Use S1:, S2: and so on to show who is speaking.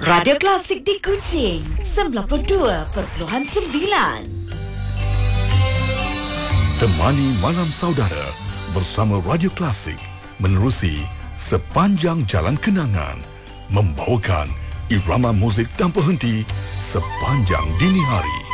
S1: Radio Klasik di Kuching 92.9.
S2: Temani malam saudara bersama Radio Klasik menerusi sepanjang jalan kenangan, membawakan irama muzik tanpa henti sepanjang dini hari.